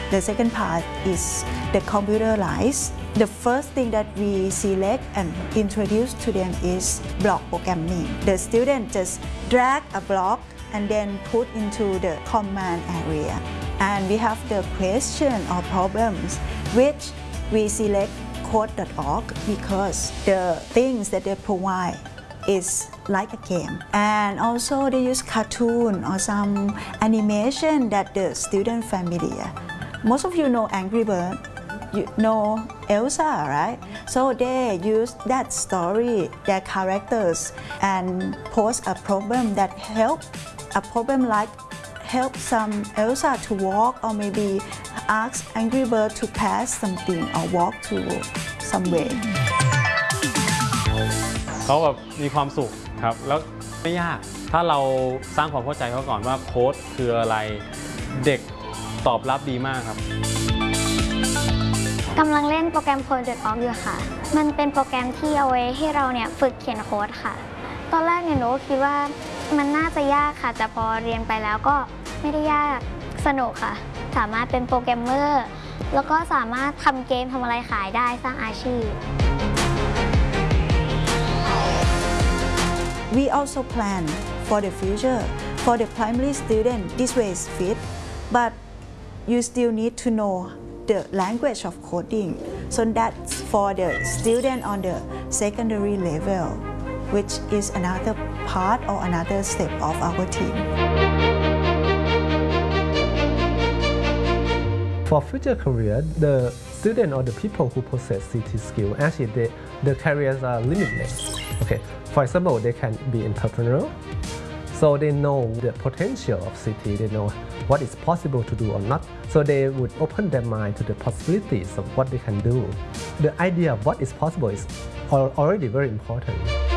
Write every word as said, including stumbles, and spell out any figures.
The second part is the computerized. The first thing that we select and introduce to them is block programming. The student just drag a block and then put into the command area. And we have the question or problems which we select code dot org because the things that they provide is like a game. And also they use cartoon or some animation that the student familiar. Most of you know Angry Bird, you know Elsa, right? So they use that story, their characters, and pose a problem that help, a problem like help some Elsa to walk, or maybe ask Angry Bird to pass something or walk to somewhere. เขาแบบมีความสุขครับแล้วไม่ยากถ้าเราสร้างความเข้าใจเขาก่อนว่าโค้ดคืออะไรเด็กตอบรับดีมากครับกำลังเล่นโปรแกรม โค้ด ดอท ออร์ก อยู่ค่ะมันเป็นโปรแกรมที่เอาไว้ให้เราเนี่ยฝึกเขียนโค้ดค่ะตอนแรกเนี่ยหนูคิดว่ามันน่าจะยากค่ะแต่พอเรียนไปแล้วก็ไม่ได้ยากสนุกค่ะสามารถเป็นโปรแกรมเมอร์แล้วก็สามารถทำเกมทำอะไรขายได้สร้างอาชีพ We also plan for the future. For the primary student, this way is fit, but you still need to know the language of coding. So that's for the student on the secondary level, which is another part or another step of our team. For future career, the student or the people who possess C T skill, actually they, the careers are limitless. Okay, for example, they can be entrepreneurial, so they know the potential of C T, they know what is possible to do or not, so they would open their mind to the possibilities of what they can do. The idea of what is possible is already very important.